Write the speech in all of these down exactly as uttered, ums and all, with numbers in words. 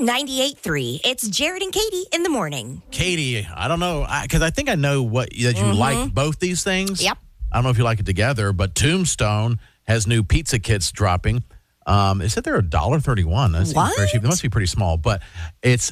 ninety-eight point three. It's Jared and Katie in the morning. Katie, I don't know, because I, I think I know what that you Mm-hmm. like both these things. Yep. I don't know if you like it together, but Tombstone has new pizza kits dropping. Um, it said they're one dollar thirty-one. That seems What? very cheap. They must be pretty small, but it's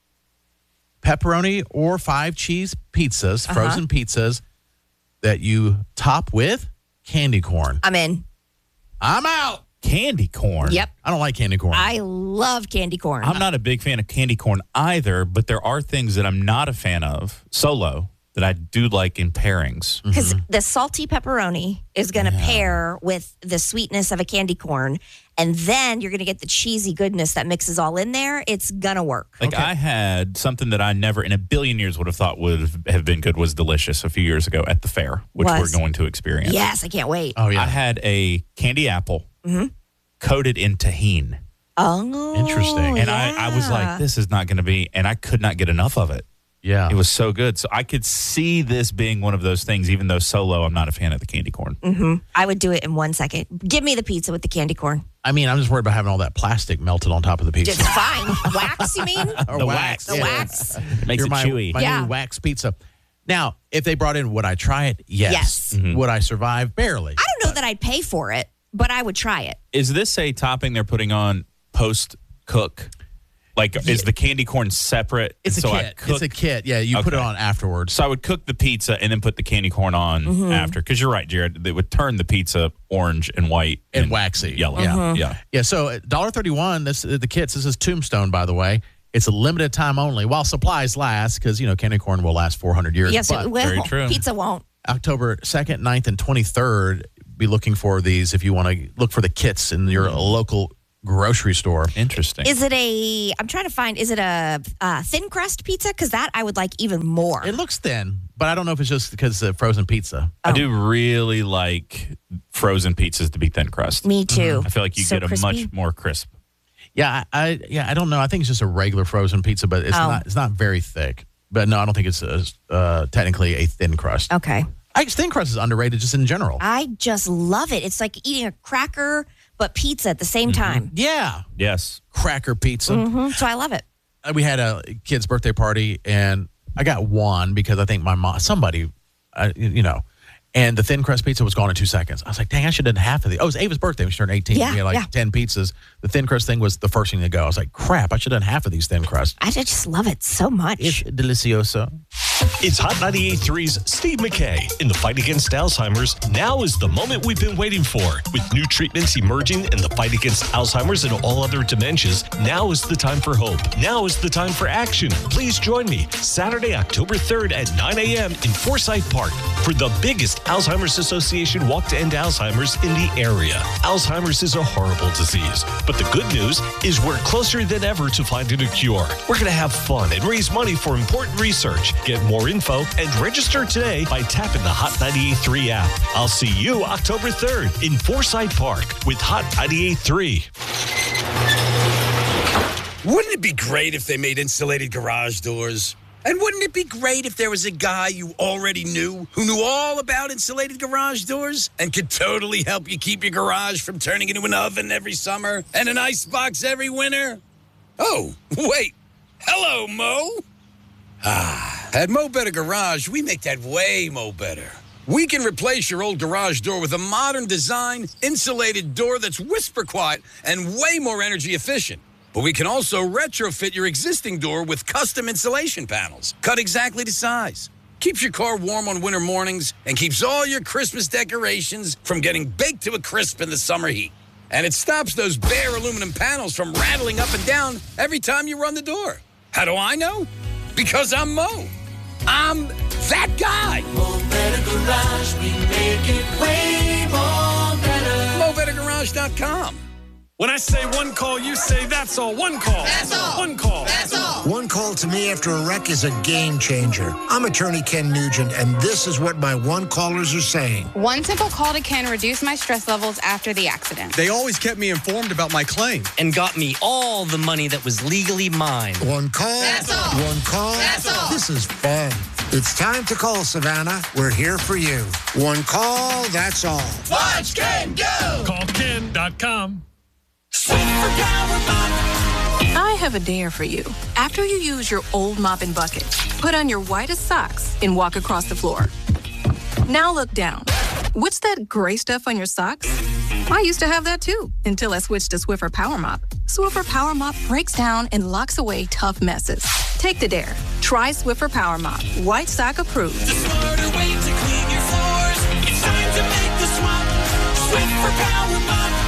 pepperoni or five cheese pizzas, Uh-huh. frozen pizzas that you top with candy corn. I'm in. I'm out. Candy corn. Yep. I don't like candy corn. I love candy corn. I'm not a big fan of candy corn either, but there are things that I'm not a fan of solo that I do like in pairings. Because the salty pepperoni is going to pair with the sweetness of a candy corn, and then you're going to get the cheesy goodness that mixes all in there. It's going to work. Like Okay. I had something that I never in a billion years would have thought would have been good was Delicious a few years ago at the fair, which Was. we're going to experience. Yes, I can't wait. oh, yeah. I had a candy apple Mhm. coated in tahini. Oh, Interesting. And I, I was like, yeah. this is not going to be, and I could not get enough of it. yeah. It was so good. So I could see this being one of those things, even though solo, I'm not a fan of the candy corn. Mhm. I would do it in one second. Give me the pizza with the candy corn. I mean, I'm just worried about having all that plastic melted on top of the pizza. Just fine. Wax, you mean? Or The wax. wax. The yeah. wax? It makes You're it my, chewy. My Yeah. new wax pizza. Now, if they brought in, would I try it? Yes. Yes. Mhm. Would I survive? Barely. I don't know that I'd pay for it, but I would try it. Is this a topping they're putting on post cook? Like, is the candy corn separate? It's a so I kit. cook, It's a kit. Yeah, you put it Okay. on afterwards. So I would cook the pizza and then put the candy corn on Mm-hmm. after. Because you're right, Jared. It would turn the pizza orange and white And waxy. yellow. Yeah. yeah. Yeah, so one dollar thirty-one, this the kits. This is Tombstone, by the way. It's a limited time only while supplies last, because, you know, candy corn will last four hundred years. Yes, but it will. very true. Pizza won't. October second, ninth, and twenty-third, be looking for these if you want to look for the kits in your local grocery store. Interesting. Is it a, I'm trying to find, is it a uh, thin crust pizza? Because that I would like even more. It looks thin, but I don't know if it's just because of frozen pizza. I do really like frozen pizzas to be thin crust. Me too. I feel like you So get a crispy. much more crisp. Yeah, I, I yeah, I don't know. I think it's just a regular frozen pizza, but it's Oh. not it's not very thick. But no, I don't think it's a, uh, technically a thin crust. Okay. I guess thin crust is underrated just in general. I just love it. It's like eating a cracker, but pizza at the same time. Yeah, Yes. cracker pizza. Mhm. So I love it. Uh, We had a kid's birthday party, and I got one because I think my mom, somebody, uh, you know, and the thin crust pizza was gone in two seconds. I was like, dang, I should have done half of the. Oh, it was Ava's birthday. She turned eighteen. Yeah, we had like yeah. ten pizzas. The thin crust thing was the first thing to go. I was like, crap, I should have done half of these thin crusts. I just love it so much. It's delicioso. It's Hot ninety-eight point three's Steve McKay. In the fight against Alzheimer's, now is the moment we've been waiting for. With new treatments emerging in the fight against Alzheimer's and all other dementias, now is the time for hope. Now is the time for action. Please join me Saturday, October third at nine a.m. in Forsyth Park for the biggest Alzheimer's Association Walk to End Alzheimer's in the area. Alzheimer's is a horrible disease, but the good news is we're closer than ever to finding a cure. We're going to have fun and raise money for important research. Get more info and register today by tapping the Hot ninety-eight point three app. I'll see you October third in Forsyth Park with Hot ninety-eight point three. Wouldn't it be great if they made insulated garage doors? And wouldn't it be great if there was a guy you already knew who knew all about insulated garage doors and could totally help you keep your garage from turning into an oven every summer and an icebox every winter? Oh, wait. Hello, Mo. Ah, at Mo Better Garage, we make that way mo better. We can replace your old garage door with a modern design, insulated door that's whisper quiet and way more energy efficient. But we can also retrofit your existing door with custom insulation panels, cut exactly to size. Keeps your car warm on winter mornings and keeps all your Christmas decorations from getting baked to a crisp in the summer heat. And it stops those bare aluminum panels from rattling up and down every time you run the door. How do I know? Because I'm Mo. I'm that guy. Mo Better Garage, we make it way more better. Mo Better Garage dot com. When I say one call, you say that's all. One call. That's all. One call. That's all. One call to me after a wreck is a game changer. I'm attorney Ken Nugent, and this is what my one callers are saying. One simple call to Ken reduced my stress levels after the accident. They always kept me informed about my claim. And got me all the money that was legally mine. One call. That's all. One call. That's all. This is fun. It's time to call, Savannah. We're here for you. One call, that's all. Watch Ken go. Call Ken dot com. Superpower Bob. I have a dare for you. After you use your old mop and bucket, put on your whitest socks and walk across the floor. Now look down. What's that gray stuff on your socks? I used to have that too, until I switched to Swiffer Power Mop. Swiffer Power Mop breaks down and locks away tough messes. Take the dare. Try Swiffer Power Mop. White sock approved. The smarter way to clean your floors. It's time to make the swap. Swiffer Power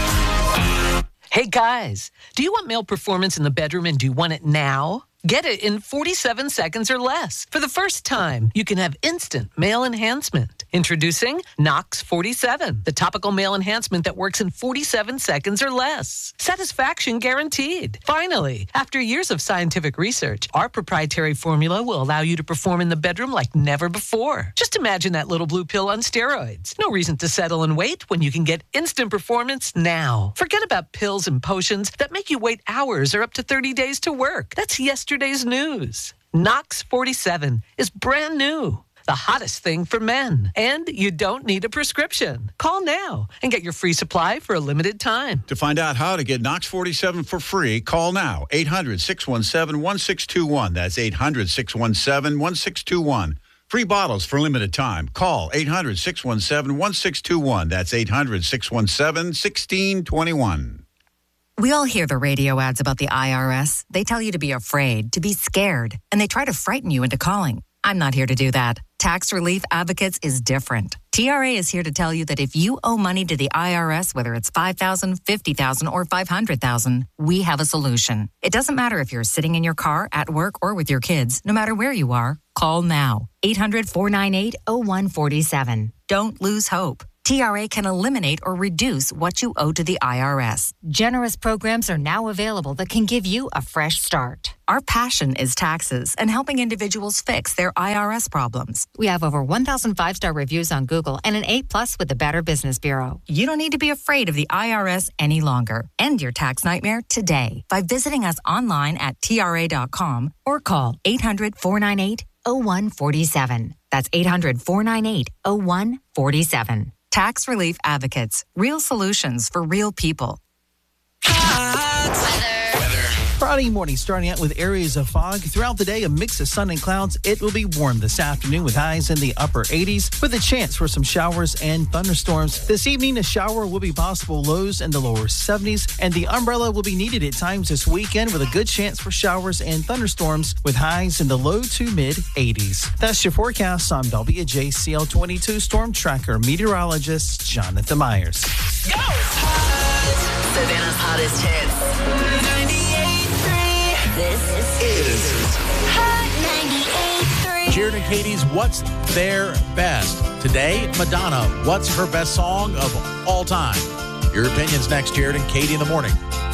Mop. Hey guys, do you want male performance in the bedroom and do you want it now? Get it in forty-seven seconds or less. For the first time, you can have instant male enhancement. Introducing Nox forty-seven, the topical male enhancement that works in forty-seven seconds or less. Satisfaction guaranteed. Finally, after years of scientific research, our proprietary formula will allow you to perform in the bedroom like never before. Just imagine that little blue pill on steroids. No reason to settle and wait when you can get instant performance now. Forget about pills and potions that make you wait hours or up to thirty days to work. That's yesterday's news. Nox forty-seven is brand new. The hottest thing for men. And you don't need a prescription. Call now and get your free supply for a limited time. To find out how to get Nox forty-seven for free, call now. eight hundred, six one seven, one six two one. That's eight hundred, six one seven, one six two one. Free bottles for limited time. Call eight hundred, six one seven, one six two one. That's eight hundred, six one seven, one six two one. We all hear the radio ads about the I R S. They tell you to be afraid, to be scared, and they try to frighten you into calling. I'm not here to do that. Tax Relief Advocates is different. T R A is here to tell you that if you owe money to the I R S, whether it's five thousand dollars, fifty thousand dollars, or five hundred thousand dollars, we have a solution. It doesn't matter if you're sitting in your car, at work, or with your kids. No matter where you are, call now. eight hundred, four nine eight, oh one four seven. Don't lose hope. T R A can eliminate or reduce what you owe to the I R S. Generous programs are now available that can give you a fresh start. Our passion is taxes and helping individuals fix their I R S problems. We have over one thousand five-star reviews on Google and an A plus with the Better Business Bureau. You don't need to be afraid of the I R S any longer. End your tax nightmare today by visiting us online at T R A dot com or call eight hundred, four nine eight, oh one four seven. That's eight hundred, four nine eight, oh one four seven. Tax Relief Advocates. Real solutions for real people. Friday morning starting out with areas of fog. Throughout the day, a mix of sun and clouds. It will be warm this afternoon with highs in the upper eighties with a chance for some showers and thunderstorms. This evening, a shower will be possible, lows in the lower seventies, and the umbrella will be needed at times this weekend with a good chance for showers and thunderstorms with highs in the low to mid eighties. That's your forecast. I'm W J C L twenty-two Storm Tracker meteorologist Jonathan Myers. Go! Savannah's hottest hits. ninety-eight point three. This is Hot ninety-eight point three. Jared and Katie's What's Their Best. Today, Madonna. What's her best song of all time? Your opinions next, Jared and Katie in the morning.